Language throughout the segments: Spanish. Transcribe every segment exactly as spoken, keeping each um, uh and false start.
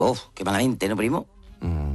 Uf, qué malamente, ¿no, primo? Mm.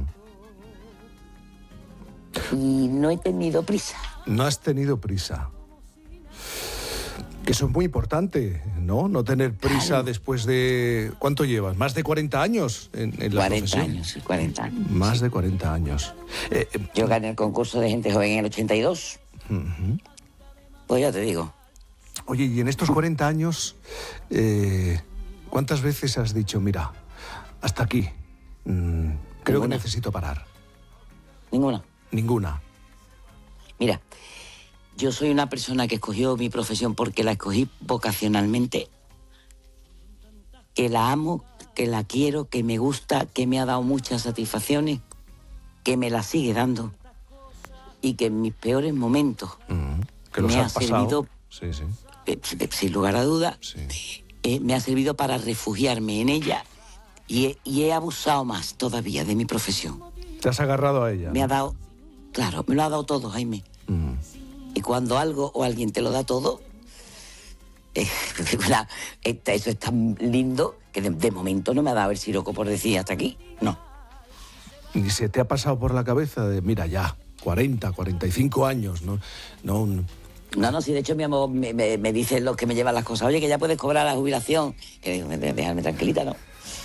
Y no he tenido prisa. No has tenido prisa. Que eso es muy importante, ¿no? No tener prisa Claro. después de... ¿Cuánto llevas? ¿Más de cuarenta años en, en la cuarenta profesión? años, sí, cuarenta años. Más de cuarenta años. Eh, eh, Yo gané el concurso de gente joven en el ochenta y dos. uh-huh. Pues ya te digo. Oye, y en estos cuarenta años, eh, ¿cuántas veces has dicho, mira, hasta aquí, mm, creo Ninguna. que necesito parar? Ninguna. Ninguna. Mira, yo soy una persona que escogió mi profesión porque la escogí vocacionalmente, que la amo, que la quiero, que me gusta, que me ha dado muchas satisfacciones, que me la sigue dando y que en mis peores momentos Uh-huh. Que los me ha has pasado. servido, Sí, sí. eh, sin lugar a dudas, Sí. eh, me ha servido para refugiarme en ella y he, y he abusado más todavía de mi profesión. Te has agarrado a ella. Me ¿no? ha dado, claro, me lo ha dado todo, Jaime. Uh-huh. Y cuando algo o alguien te lo da todo, eh, la, esta, eso es tan lindo que de, de momento no me ha dado el siroco por decir hasta aquí. No. Ni se te ha pasado por la cabeza de, mira, ya, cuarenta, cuarenta y cinco años, ¿no? No, no. No, no, si de hecho mi amor me, me, me dicen los que me llevan las cosas, oye, que ya puedes cobrar la jubilación. Que digo, déjame tranquilita, ¿no?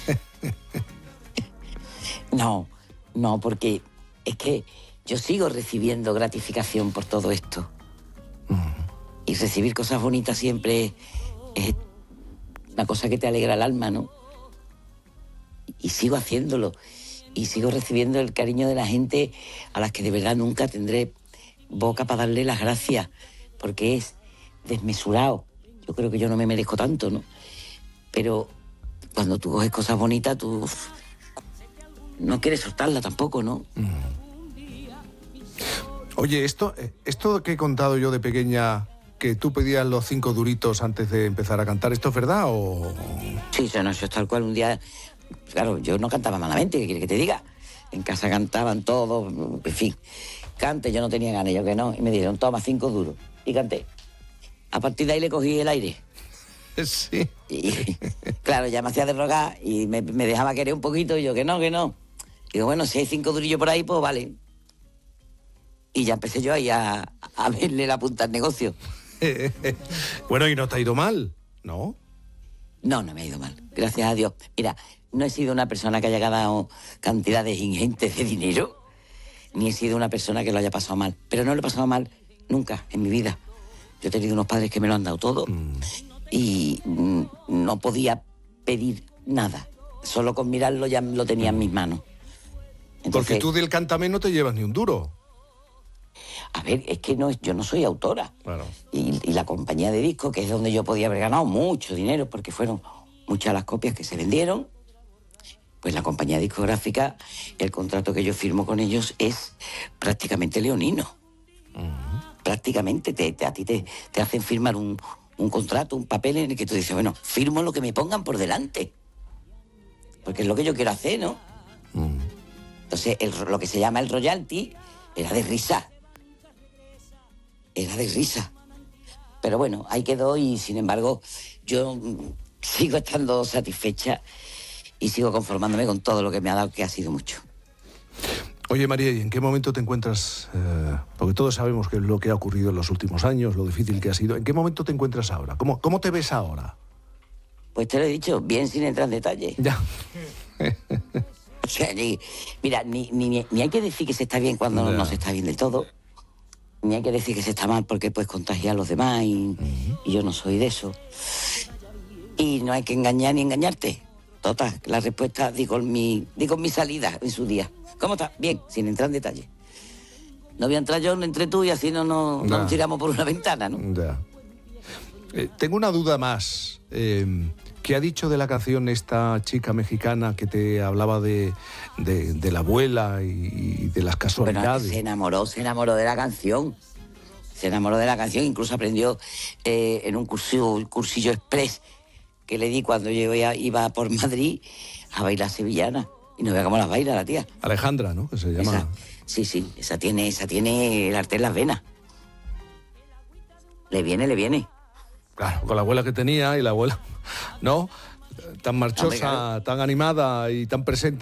No, no, porque es que yo sigo recibiendo gratificación por todo esto. Y recibir cosas bonitas siempre es una cosa que te alegra el alma, ¿no? Y sigo haciéndolo. Y sigo recibiendo el cariño de la gente a las que de verdad nunca tendré boca para darle las gracias, porque es desmesurado. Yo creo que yo no me merezco tanto, ¿no? Pero cuando tú coges cosas bonitas, tú no quieres soltarla tampoco, ¿no? Oye, esto, esto que he contado yo de pequeña, que tú pedías los cinco duritos antes de empezar a cantar, ¿esto es verdad o...? Sí, eso no, eso es tal cual. Un día, claro, yo no cantaba malamente, ¿qué quieres que te diga? En casa cantaban todos, en fin. Cante, yo no tenía ganas, yo que no. Y me dijeron, toma, cinco duros. Y canté. A partir de ahí le cogí el aire. Sí. Y claro, ya me hacía de rogar y me, me dejaba querer un poquito y yo que no, que no. Y digo, bueno, si hay cinco durillos por ahí, pues vale. Y ya empecé yo ahí a, a verle la punta al negocio. Bueno, y no te ha ido mal, ¿no? No, no me ha ido mal, gracias a Dios. Mira, no he sido una persona que haya ganado cantidades ingentes de dinero, ni he sido una persona que lo haya pasado mal. Pero no lo he pasado mal nunca en mi vida. Yo he tenido unos padres que me lo han dado todo mm. y mm, no podía pedir nada. Solo con mirarlo ya lo tenía en mis manos. Entonces, porque tú del cántame no te llevas ni un duro. A ver, es que no, yo no soy autora. Claro. Y, y la compañía de discos, que es donde yo podía haber ganado mucho dinero, porque fueron muchas las copias que se vendieron, pues la compañía discográfica, el contrato que yo firmo con ellos es prácticamente leonino. Uh-huh. Prácticamente te, te, a ti te, te hacen firmar un, un contrato, un papel en el que tú dices, bueno, firmo lo que me pongan por delante. Porque es lo que yo quiero hacer, ¿no? Uh-huh. Entonces, el, lo que se llama el royalty era de risa. Era de risa. Pero bueno, ahí quedó y, sin embargo, yo sigo estando satisfecha y sigo conformándome con todo lo que me ha dado, que ha sido mucho. Oye, María, ¿y en qué momento te encuentras? Eh, porque todos sabemos que es lo que ha ocurrido en los últimos años, lo difícil que ha sido. ¿En qué momento te encuentras ahora? ¿Cómo, cómo te ves ahora? Pues te lo he dicho, bien sin entrar en detalle. Ya. O sea, ni, mira, ni, ni, ni hay que decir que se está bien cuando no, no se está bien del todo, ni hay que decir que se está mal porque puedes contagiar a los demás y, uh-huh. y yo no soy de eso. Y no hay que engañar ni engañarte. Total, la respuesta di con mi, di con mi salida en su día. ¿Cómo estás? Bien, sin entrar en detalle. No voy a entrar yo, no entré tú y así no, no, no nos tiramos por una ventana, ¿no? Ya. Eh, tengo una duda más. Eh, ¿Qué ha dicho de la canción esta chica mexicana que te hablaba de, de, de la abuela y, y de las casualidades? Bueno, se enamoró, se enamoró de la canción. Se enamoró de la canción, incluso aprendió eh, en un cursillo, cursillo express que le di cuando yo iba, iba por Madrid a bailar sevillana. Y no vea cómo las baila la tía. Alejandra, ¿no? Que se llama. Esa, sí, sí, esa tiene, esa tiene el arte en las venas. Le viene, le viene. Claro, con la abuela que tenía y la abuela... ¿No? tan marchosa, tan animada y tan presente.